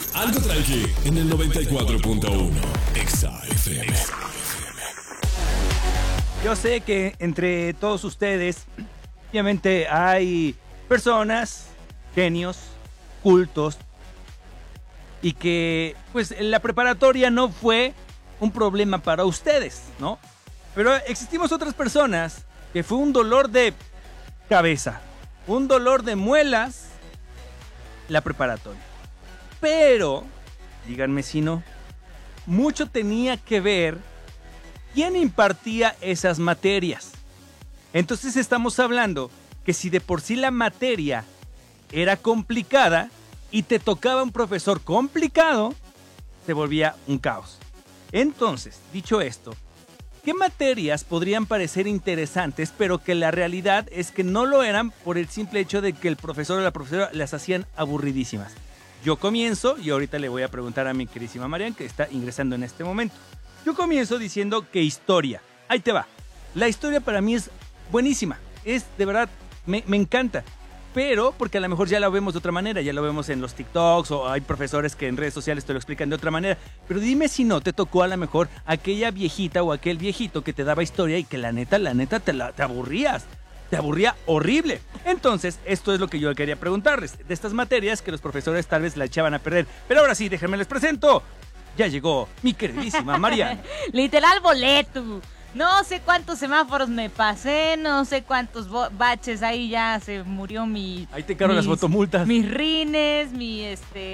Algo tranqui en el 94.1 Exa FM. Yo sé que entre todos ustedes, obviamente hay personas, genios, cultos, y que pues la preparatoria no fue un problema para ustedes, ¿no? Pero existimos otras personas que fue un dolor de cabeza, un dolor de muelas, la preparatoria. Pero, díganme si no, mucho tenía que ver quién impartía esas materias. Entonces estamos hablando que si de por sí la materia era complicada y te tocaba un profesor complicado, se volvía un caos. Entonces, dicho esto, ¿qué materias podrían parecer interesantes, pero que la realidad es que no lo eran por el simple hecho de que el profesor o la profesora las hacían aburridísimas? Yo comienzo, y ahorita le voy a preguntar a mi queridísima Marian, que está ingresando en este momento. Yo comienzo diciendo que historia. Ahí te va. La historia para mí es buenísima. Es, de verdad, me encanta. Pero, porque a lo mejor ya la vemos de otra manera, ya lo vemos en los TikToks o hay profesores que en redes sociales te lo explican de otra manera. Pero dime si no te tocó a lo mejor aquella viejita o aquel viejito que te daba historia y que la neta te aburrías. Te aburría horrible. Entonces, esto es lo que yo quería preguntarles. De estas materias que los profesores tal vez la echaban a perder. Pero ahora sí, déjenme les presento. Ya llegó mi queridísima Mariana. Literal boleto. No sé cuántos semáforos me pasé, no sé cuántos baches, ahí ya se murió mi... Ahí te cargan las fotomultas. Mis rines, mis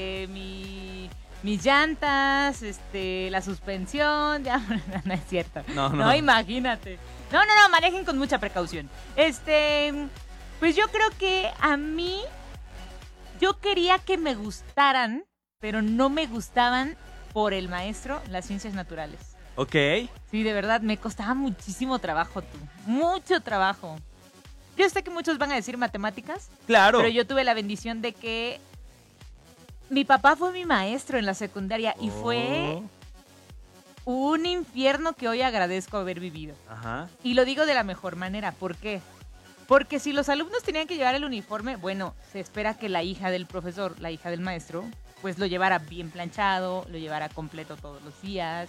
llantas, la suspensión, ya, no es cierto. No, imagínate. No, manejen con mucha precaución. Pues yo creo que a mí, yo quería que me gustaran, pero no me gustaban por el maestro las ciencias naturales. Ok. Sí, de verdad, me costaba muchísimo trabajo, mucho trabajo. Yo sé que muchos van a decir matemáticas. Claro. Pero yo tuve la bendición de que mi papá fue mi maestro en la secundaria y fue un infierno que hoy agradezco haber vivido. Ajá. Y lo digo de la mejor manera. ¿Por qué? Porque si los alumnos tenían que llevar el uniforme, bueno, se espera que la hija del profesor, la hija del maestro, pues lo llevara bien planchado, lo llevara completo todos los días.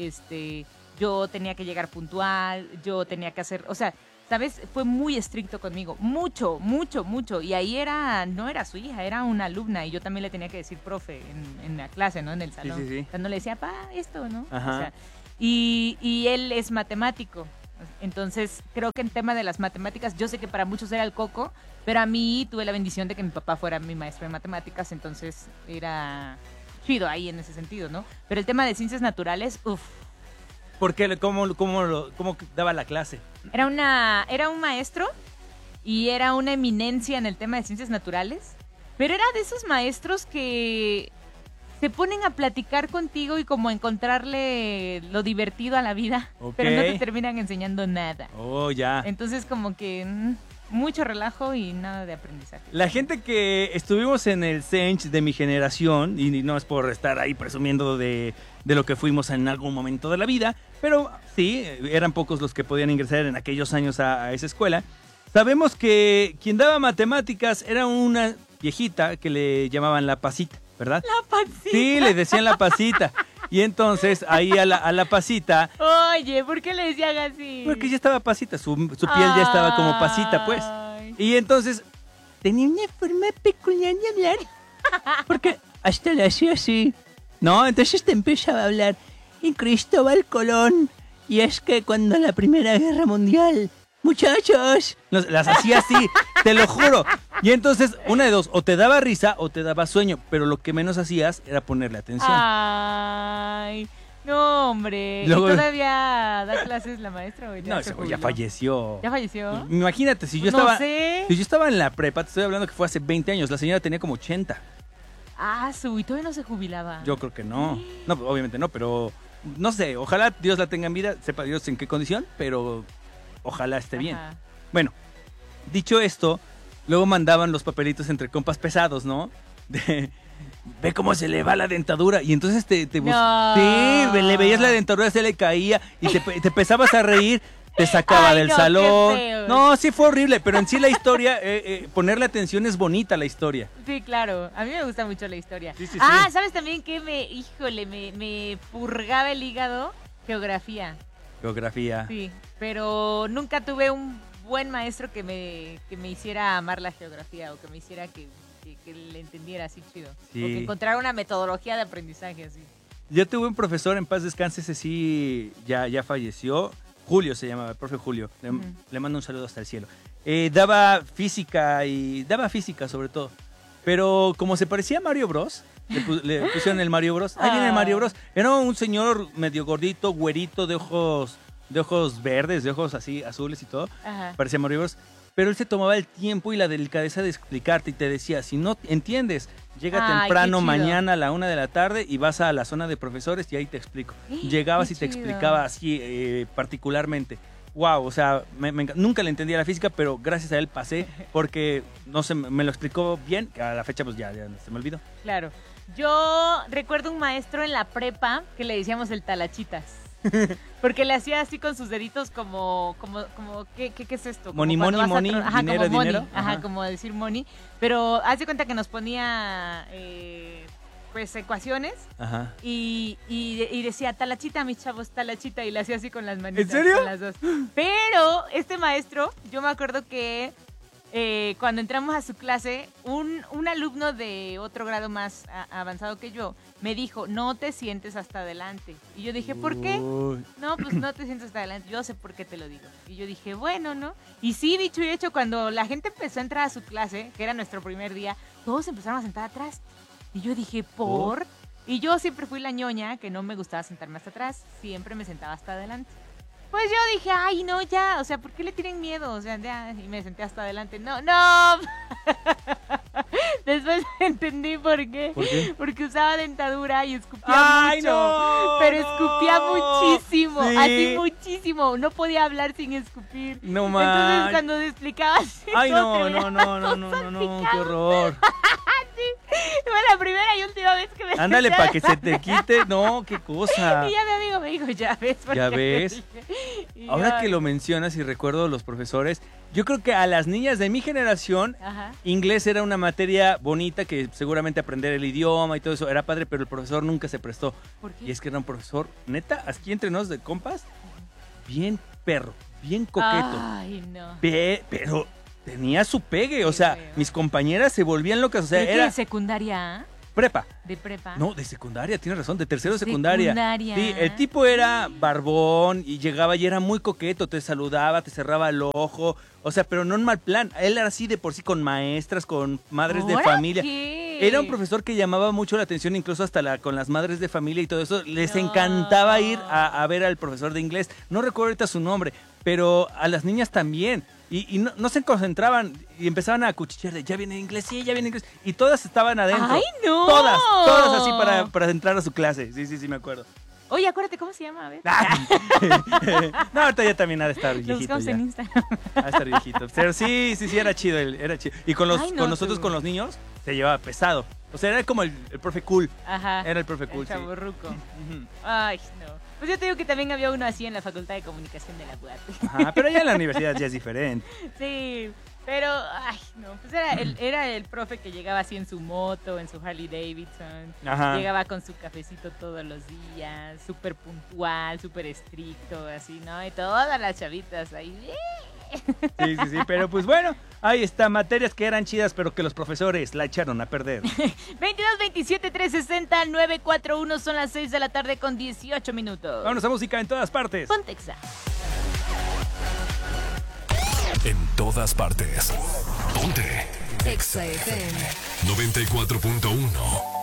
Yo tenía que llegar puntual, yo tenía que hacer, o sea, ¿sabes? Fue muy estricto conmigo, mucho. Y ahí no era su hija, era una alumna y yo también le tenía que decir profe en la clase, ¿no? En el salón. Sí. O sea, no le decía, esto, ¿no? Ajá. O sea, y él es matemático. Entonces, creo que en tema de las matemáticas, yo sé que para muchos era el coco, pero a mí tuve la bendición de que mi papá fuera mi maestro de matemáticas, entonces era chido ahí en ese sentido, ¿no? Pero el tema de ciencias naturales, ¿Por qué? ¿Cómo daba la clase? Era un maestro y era una eminencia en el tema de ciencias naturales, pero era de esos maestros que se ponen a platicar contigo y como a encontrarle lo divertido a la vida, pero no te terminan enseñando nada. Oh, ya. Entonces como que mucho relajo y nada de aprendizaje. La gente que estuvimos en el CENCH de mi generación, y no es por estar ahí presumiendo de lo que fuimos en algún momento de la vida, pero sí, eran pocos los que podían ingresar en aquellos años a esa escuela. Sabemos que quien daba matemáticas era una viejita que le llamaban la Pasita, ¿verdad? La Pasita. Sí, le decían la Pasita. Y entonces ahí a la Pasita... Oye, ¿por qué le decían así? Porque ya estaba Pasita, su piel ya estaba como Pasita, pues. Y entonces tenía una forma peculiar de hablar. Porque hasta le hacía así. No, entonces te empezaba a hablar. Y Cristóbal Colón. Y es que cuando la Primera Guerra Mundial... Muchachos, las hacía así, te lo juro. Y entonces, una de dos, o te daba risa o te daba sueño, pero lo que menos hacías era ponerle atención. Ay, no, hombre. Luego, ¿y todavía da clases la maestra? ¿O ya falleció. ¿Ya falleció? Imagínate, si yo estaba en la prepa, te estoy hablando que fue hace 20 años, la señora tenía como 80. ¿Y todavía no se jubilaba? Yo creo que no. No, obviamente no, pero no sé, ojalá Dios la tenga en vida, sepa Dios en qué condición, pero... Ojalá esté bien. Bueno, dicho esto, luego mandaban los papelitos entre compas pesados, ¿no? Ve cómo se le va la dentadura. Y entonces No. Sí, le veías la dentadura, se le caía y te empezabas a reír. te sacaba Ay, del no, qué salón. feo. No, sí fue horrible, pero en sí la historia, ponerle atención es bonita la historia. Sí, claro. A mí me gusta mucho la historia. Sí, sí, Ah, sí. ¿sabes también qué me purgaba el hígado? Geografía. Geografía. Sí, pero nunca tuve un buen maestro que me hiciera amar la geografía o que me hiciera que le entendiera así chido. Sí. O que encontrara una metodología de aprendizaje así. Yo tuve un profesor, en paz descanse, ese sí ya falleció. Julio se llamaba, el profe Julio. Le mando un saludo hasta el cielo. Daba física sobre todo. Pero como se parecía a Mario Bros, le pusieron el Mario Bros. Ahí viene el Mario Bros. Era un señor medio gordito, güerito, de ojos verdes, de ojos así azules y todo. Ajá. Parecía Mario Bros. Pero él se tomaba el tiempo y la delicadeza de explicarte y te decía, si no entiendes, llega Ay, temprano qué chido. mañana a la 1 de la tarde y vas a la zona de profesores y ahí te explico. Llegabas qué y te chido. explicaba así particularmente. Wow, o sea, nunca le entendía la física, pero gracias a él pasé porque, no sé, me lo explicó bien, que a la fecha pues ya se me olvidó. Claro. Yo recuerdo un maestro en la prepa que le decíamos el talachitas. Porque le hacía así con sus deditos como ¿qué es esto? Como Money, cuando money, vas a money, ajá, dinero, como money. dinero. Ajá, Ajá. como decir money. Pero haz de cuenta que nos ponía pues ecuaciones Ajá. y decía talachita, mis chavos, talachita, y le hacía así con las manitas. ¿En serio? Con las dos. Pero este maestro, yo me acuerdo que cuando entramos a su clase, un alumno de otro grado más avanzado que yo me dijo, no te sientes hasta adelante. Y yo dije, ¿por qué? Uy. No, pues no te sientes hasta adelante. Yo sé por qué te lo digo. Y yo dije, bueno, ¿no? Y sí, dicho y hecho, cuando la gente empezó a entrar a su clase, que era nuestro primer día, todos empezaron a sentar atrás. Y yo dije, ¿por? Y yo siempre fui la ñoña, que no me gustaba sentarme hasta atrás. Siempre me sentaba hasta adelante. Pues yo dije, ay, no, ya, o sea, ¿por qué le tienen miedo? O sea, ya, y me senté hasta adelante. No. Después entendí por qué. ¿Por qué? Porque usaba dentadura y escupía ¡Ay, mucho. no! Pero escupía muchísimo, Sí. así muchísimo. No podía hablar sin escupir. No Entonces más. cuando explicaba así, Ay, todo se no, veía qué horror. Fue la primera y última vez que me Ándale, senté para que se te quite. No, qué cosa. Y ya mi amigo me dijo, ya ves. ¿por Ya qué te ves. dije? Y Ahora yo, que lo mencionas y recuerdo los profesores, yo creo que a las niñas de mi generación, Ajá. inglés era una materia bonita que seguramente aprender el idioma y todo eso era padre, pero el profesor nunca se prestó. ¿Por qué? Y es que era un profesor, neta, aquí entre nos de compas, bien perro, bien coqueto. Ay, no. Pero tenía su pegue, o Qué sea, feo. mis compañeras se volvían locas, o sea, ¿De qué? era ¿De secundaria? prepa. ¿De prepa? No, de secundaria, tienes razón, de tercero de secundaria. Secundaria. Sí, el tipo era barbón y llegaba y era muy coqueto, te saludaba, te cerraba el ojo, o sea, pero no en mal plan. Él era así de por sí con maestras, con madres de ¿Ahora familia. qué? Era un profesor que llamaba mucho la atención, incluso hasta con las madres de familia y todo eso. Les No. encantaba ir a ver al profesor de inglés. No recuerdo ahorita su nombre, pero a las niñas también. Y no se concentraban y empezaban a cuchichear de, ya viene inglés, sí, ya viene inglés. Y todas estaban adentro. ¡Ay, no! Todas así para entrar a su clase. Sí, me acuerdo. Oye, acuérdate, ¿cómo se llama? A ver. No, ahorita ya también ha de estar Lo viejito buscamos ya. en Instagram. Ha de estar viejito. Pero sí, era chido, era chido. Y con Ay, no, con nosotros, tú. con los niños, se llevaba pesado. O sea, era como el profe cool. Ajá. Era el profe cool, El sí. chavorruco. Ujú. Ay, no. Pues yo te digo que también había uno así en la Facultad de Comunicación de la UAT. Ajá, pero ya en la universidad ya es diferente. Sí, pero, ay, no. Pues era el profe que llegaba así en su moto, en su Harley Davidson. Ajá. Llegaba con su cafecito todos los días, súper puntual, súper estricto, así, ¿no? Y todas las chavitas ahí. Sí, pero pues bueno, ahí está, materias que eran chidas, pero que los profesores la echaron a perder. 22 27 360 941 son las 6 de la tarde con 18 minutos. Vámonos a música en todas partes. Pontexa. En todas partes. Ponte. Exa FM. 94.1.